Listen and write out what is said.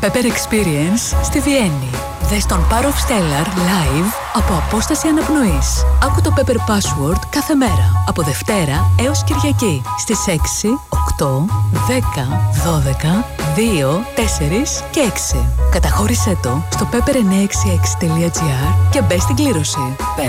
Pepper Experience στη Βιέννη. Δες τον Power of Stellar live από απόσταση αναπνοής. Άκου το Pepper Password κάθε μέρα, από Δευτέρα έως Κυριακή, στις 6, 8, 10, 12, 2, 4 και 6. Καταχώρησέ το στο pepper966.gr και μπες στην κλήρωση. Pepper.